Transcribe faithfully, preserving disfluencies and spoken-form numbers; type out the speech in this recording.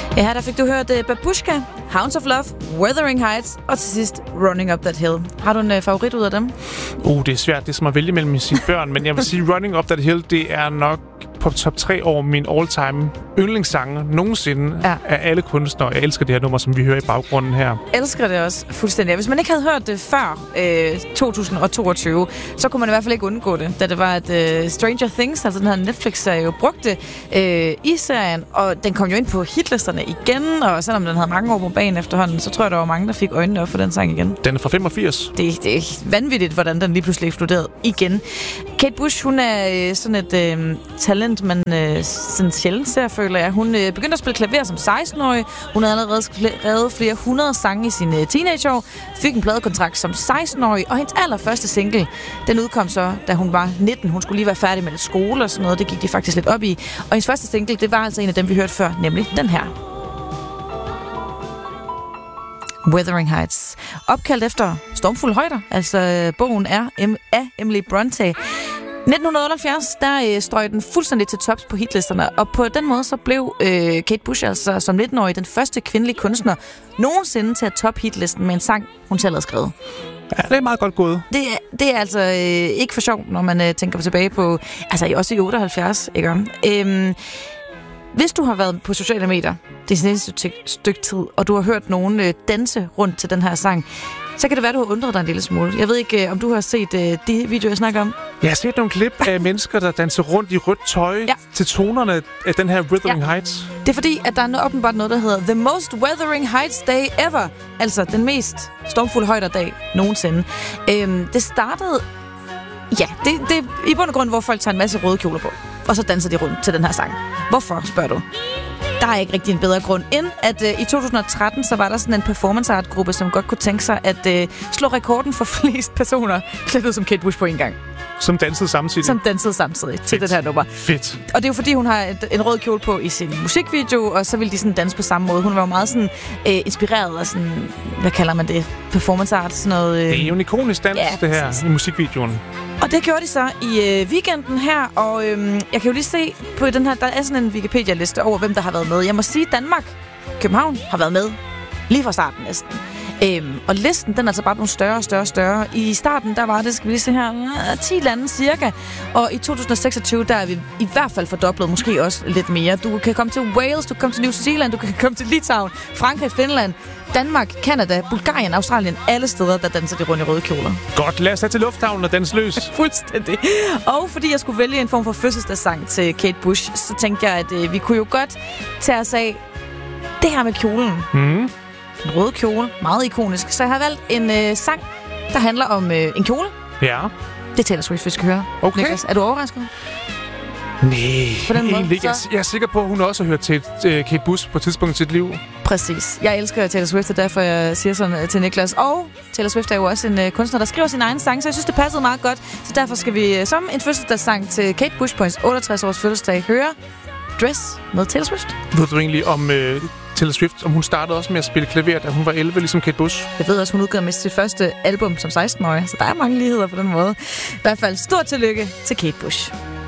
Ja, her der fik du hørt uh, Babushka, Hounds of Love, Wuthering Heights og til sidst Running Up That Hill. Har du en uh, favorit ud af dem? Uh, det er svært. Det er som at vælge mellem sine børn, men jeg vil sige, Running Up That Hill, det er nok på top tre over min all-time yndlingssange nogensinde ja. Af alle kunstnere. Jeg elsker det her nummer, som vi hører i baggrunden her. Jeg elsker det også fuldstændig. Hvis man ikke havde hørt det før øh, to tusind toogtyve, så kunne man i hvert fald ikke undgå det, da det var, at øh, Stranger Things, altså den her Netflix-serie, jo brugte øh, i serien, og den kom jo ind på hitlisterne igen, og selvom den havde mange år på banen efterhånden, så tror jeg, der var mange, der fik øjnene op for den sang igen. Den er fra femogfirs. Det, det er vanvittigt, hvordan den lige pludselig eksploderede igen. Kate Bush, hun er øh, sådan et øh, talent, man øh, sådan sjældent ser, føler jeg. Hun øh, begyndte at spille klaver som seksten-årig. Hun havde allerede skrevet flere hundrede sange i sine teenageår. Fik en pladekontrakt som seksten-årig, og hendes allerførste single, den udkom så, da hun var nitten. Hun skulle lige være færdig med lidt skole og sådan noget. Det gik de faktisk lidt op i. Og hendes første single, det var altså en af dem, vi hørte før, nemlig den her. Wuthering Heights. Opkaldt efter Stormfulde højder. Altså, bogen er af Emily Bronte. nitten otteoghalvfjerds, der øh, strøg den fuldstændig til tops på hitlisterne, og på den måde så blev øh, Kate Bush altså som nitten-årig den første kvindelige kunstner nogensinde til at top hitlisten med en sang, hun selv havde skrevet. Ja, det er meget godt gået. Det, det er altså øh, ikke for sjovt, når man øh, tænker tilbage på, altså også i otteoghalvfjerds, ikke om? Øhm, Hvis du har været på sociale medier det seneste stykke tid, og du har hørt nogen øh, danse rundt til den her sang, så kan det være, du har undret dig en lille smule. Jeg ved ikke, øh, om du har set øh, de videoer, jeg snakker om? Jeg har set nogle klip af mennesker, der danser rundt i rødt tøj ja. Til tonerne af den her Wuthering ja. Heights. Det er fordi, at der er åbenbart noget, der hedder The Most Wuthering Heights Day Ever. Altså den mest stormfulde højderdag nogensinde. Øhm, det startede... Ja, det, det er i bund og grund, hvor folk tager en masse røde kjoler på. Og så danser de rundt til den her sang. Hvorfor, spørger du? Der er ikke rigtig en bedre grund, end at øh, i to tusind og tretten, så var der sådan en performance art gruppe, som godt kunne tænke sig at øh, slå rekorden for flest personer klædt ud som Kate Bush på en gang. Som dansede samtidig? Som dansede samtidig Fedt. Til det her nummer. Fedt. Og det er jo fordi, hun har et, en rød kjole på i sin musikvideo, og så ville de sådan danse på samme måde. Hun var jo meget sådan øh, inspireret af sådan, hvad kalder man det? Performance art, sådan noget... Øh... Det er jo en ikonisk dans, ja, det her, præcis. I musikvideoen. Og det gjorde de så i øh, weekenden her, og øh, jeg kan jo lige se på den her, der er sådan en Wikipedia-liste over, hvem der har været med. Jeg må sige, Danmark, København, har været med lige fra starten næsten. Øhm, og listen, den er altså bare blevet større og større og større. I starten, der var det, skal vi lige se her, ti lande cirka. Og i to tusind og seksogtyve, der er vi i hvert fald fordoblet, måske også lidt mere. Du kan komme til Wales, du kan komme til New Zealand, du kan komme til Litauen, Frankrig, Finland, Danmark, Canada, Bulgarien, Australien, alle steder, der danser de rundt i røde kjoler. Godt, lad os tage til lufthavnen og danse løs. Fuldstændig. Og fordi jeg skulle vælge en form for fødselsdagssang til Kate Bush, så tænkte jeg, at øh, vi kunne jo godt tage os af det her med kjolen. Mm. En rød kjole, meget ikonisk. Så jeg har valgt en øh, sang, der handler om øh, en kjole. Ja. Det er Taylor Swift, vi skal høre. Okay. Niklas, er du overrasket? Nej, egentlig ikke. Jeg er sikker på, at hun også har hørt til uh, Kate Bush på et tidspunkt i sit liv. Præcis. Jeg elsker Taylor Swift, og derfor jeg siger sådan til Niklas. Og Taylor Swift er jo også en uh, kunstner, der skriver sin egen sang, så jeg synes, det passede meget godt. Så derfor skal vi uh, som en fødselsdagssang til Kate Bush på hendes otteogtres års fødselsdag høre Dress med Taylor Swift. Ved du egentlig om uh, Taylor Swift, om hun startede også med at spille klaver, da hun var elleve, ligesom Kate Bush? Jeg ved også, hun udgav med sit første album som seksten-årig, så der er mange ligheder på den måde. I hvert fald stort tillykke til Kate Bush.